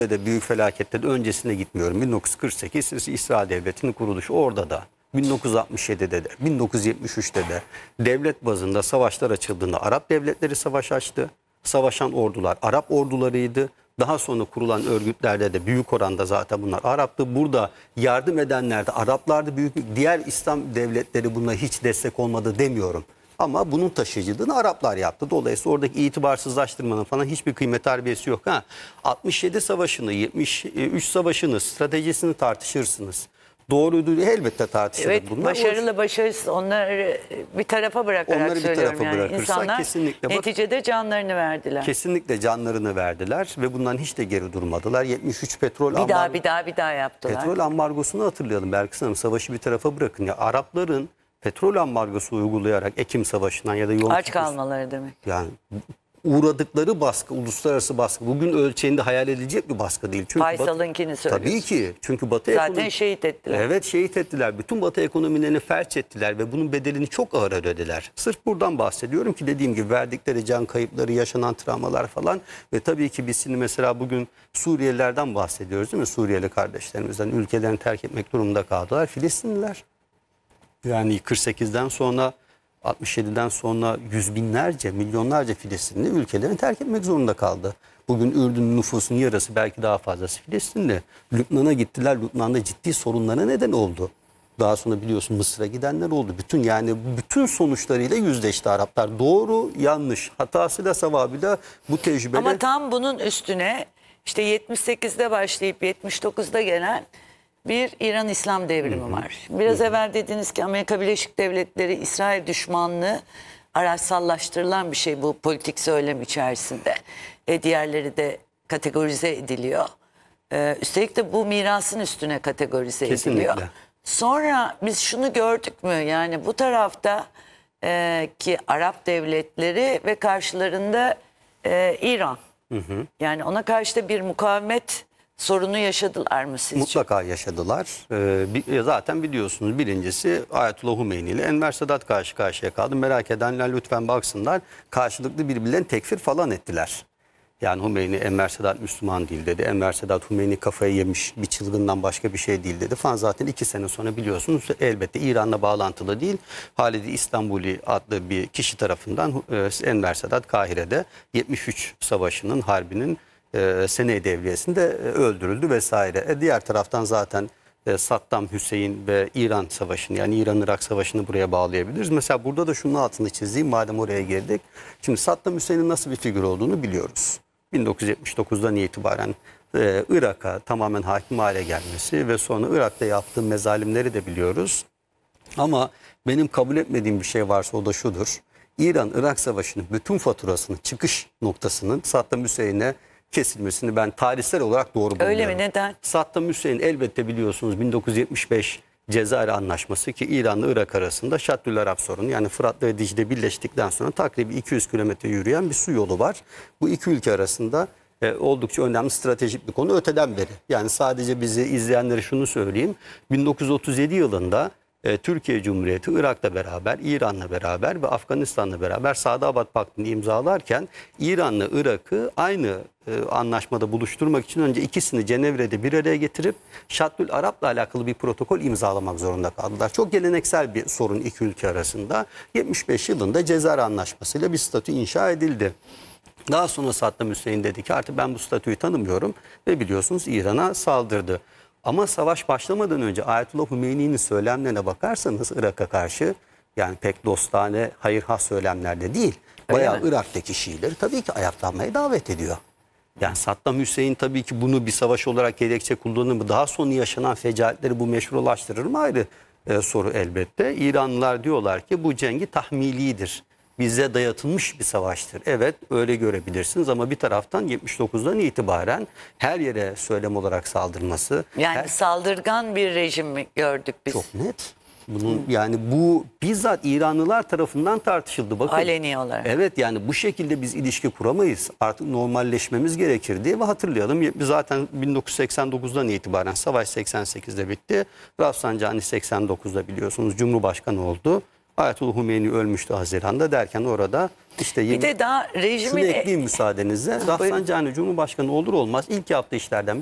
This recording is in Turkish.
de büyük felakette de öncesine gitmiyorum. 1948 İsrail Devleti'nin kuruluşu, orada da 1967'de de 1973'te de devlet bazında savaşlar açıldığında Arap devletleri savaş açtı. Savaşan ordular Arap ordularıydı. Daha sonra kurulan örgütlerde de büyük oranda zaten bunlar Arap'tı. Burada yardım edenler de Araplardı. Diğer İslam devletleri buna hiç destek olmadı demiyorum. Ama bunun taşıyıcılığını Araplar yaptı. Dolayısıyla oradaki itibarsızlaştırmanın falan hiçbir kıymet harbiyesi yok. 67 savaşını, 73 savaşını, stratejisini tartışırsınız. Doğruydu elbette tartışılır. Evet, bunlar. başarılı başarısız onları bir tarafa bırakarak Onları bir söylüyorum. tarafa Yani. bırakırsak İnsanlar kesinlikle neticede canlarını verdiler. Kesinlikle canlarını verdiler ve bundan hiç de geri durmadılar. 73 petrol Bir daha yaptılar. Petrol ambargosunu hatırlayalım Belkıs Hanım. Savaşı bir tarafa bırakın. Ya Arapların petrol ambargosu uygulayarak Ekim Savaşı'ndan ya da Yom Aç Kippur, kalmaları demek. yani uğradıkları baskı, uluslararası baskı bugün ölçeğinde hayal edilecek bir baskı değil. Çünkü Faysal'ınkini söylüyorsun. Tabii ki. Çünkü Batı Zaten şehit ettiler. Evet, şehit ettiler. Bütün Batı ekonomilerini felç ettiler ve bunun bedelini çok ağır ödediler. Sırf buradan bahsediyorum ki dediğim gibi verdikleri can kayıpları, yaşanan travmalar falan ve tabii ki biz şimdi mesela bugün Suriyelilerden bahsediyoruz değil mi? Suriyeli kardeşlerimizden ülkelerini terk etmek durumunda kaldılar. Filistinliler. Yani 48'den sonra 67'den sonra yüz binlerce, milyonlarca Filistinli ülkelerini terk etmek zorunda kaldı. Bugün Ürdün'ün nüfusunun yarısı, belki daha fazlası Filistinli. Lübnan'a gittiler. Lübnan'da ciddi sorunlara neden oldu. Daha sonra biliyorsun Mısır'a gidenler oldu. Bütün sonuçlarıyla yüzleşti Araplar. Doğru, yanlış, hatasıyla, sevabıyla bu tecrübeyle. Ama tam bunun üstüne işte 78'de başlayıp 79'da gelen bir İran İslam devrimi var. Biraz evvel dediniz ki Amerika Birleşik Devletleri İsrail düşmanlığı araçsallaştırılan bir şey bu politik söylem içerisinde. Diğerleri de kategorize ediliyor. Üstelik de bu mirasın üstüne kategorize ediliyor. Sonra biz şunu gördük mü? Yani bu tarafta ki Arap devletleri ve karşılarında İran. Yani ona karşı da bir mukavemet sorunu yaşadılar mı sizce? Mutlaka yaşadılar. Zaten biliyorsunuz, birincisi Ayetullah Humeyni ile Enver Sadat karşı karşıya kaldı. Merak edenler lütfen baksınlar. Karşılıklı birbirlerine tekfir falan ettiler. Yani Humeyni, Enver Sadat Müslüman değil dedi. Enver Sadat, Humeyni kafayı yemiş, bir çılgından başka bir şey değil dedi falan. Zaten 2 sene sonra biliyorsunuz elbette İran'la bağlantılı değil. Halid-i İstanbuli adlı bir kişi tarafından Enver Sadat Kahire'de 73 savaşının, harbinin Sene-i Devriyesi'nde öldürüldü vesaire. Diğer taraftan zaten Saddam Hüseyin ve İran Savaşı'nı, yani İran-Irak Savaşı'nı buraya bağlayabiliriz. Mesela burada da şunun altını çizeyim madem oraya girdik. Şimdi Saddam Hüseyin'in nasıl bir figür olduğunu biliyoruz. 1979'dan itibaren Irak'a tamamen hakim hale gelmesi ve sonra Irak'ta yaptığı mezalimleri de biliyoruz. Ama benim kabul etmediğim bir şey varsa o da şudur. İran-Irak Savaşı'nın bütün faturasının, çıkış noktasının Saddam Hüseyin'e kesilmesini ben tarihsel olarak doğru buluyorum. Öyle mi? Neden? Saddam Hüseyin elbette biliyorsunuz 1975 Cezayir Anlaşması ki İran'la Irak arasında Şattül-Arap sorunu, yani Fırat ve Dicle birleştikten sonra takribi 200 kilometre yürüyen bir su yolu var. Bu iki ülke arasında oldukça önemli stratejik bir konu öteden beri. Yani sadece bizi izleyenlere şunu söyleyeyim. 1937 yılında Türkiye Cumhuriyeti Irak'la beraber, İran'la beraber ve Afganistan'la beraber Sadabat Paktı'nı imzalarken İran'la Irak'ı aynı anlaşmada buluşturmak için önce ikisini Cenevre'de bir araya getirip Şattül Arap'la alakalı bir protokol imzalamak zorunda kaldılar. Çok geleneksel bir sorun iki ülke arasında. 75 yılında Cezayir Anlaşması'yla bir statü inşa edildi. Daha sonra Saddam Hüseyin dedi ki artık ben bu statüyü tanımıyorum ve biliyorsunuz İran'a saldırdı. Ama savaş başlamadan önce Ayetullah Humeyni'nin söylemlerine bakarsanız Irak'a karşı, yani pek dostane, hayırhah söylemlerde değil. Bayağı Irak'taki Şiileri tabii ki ayaklanmaya davet ediyor. Yani Saddam Hüseyin tabii ki bunu bir savaş olarak gerekçe kullanır mı? Daha sonra yaşanan fecaatleri bu meşrulaştırır mı? Ayrı soru elbette. İranlılar diyorlar ki bu cengi tahmilidir. Bize dayatılmış bir savaştır. Evet, öyle görebilirsiniz ama bir taraftan 79'dan itibaren her yere söylem olarak saldırması. Yani saldırgan bir rejim mi gördük biz? Çok net. Bunun yani bu bizzat İranlılar tarafından tartışıldı. Bakın. Aleni olarak. Evet, yani bu şekilde biz ilişki kuramayız. Artık normalleşmemiz gerekir diye ve hatırlayalım. Zaten 1989'dan itibaren savaş 88'de bitti. Rafsanjani 89'da biliyorsunuz Cumhurbaşkanı oldu. Ayetullah Hümeyni ölmüştü Haziran'da derken orada işte Bir de daha şunu rejimin ekleyeyim müsaadenizle. Rafsanjani Cumhurbaşkanı olur olmaz ilk yaptığı işlerden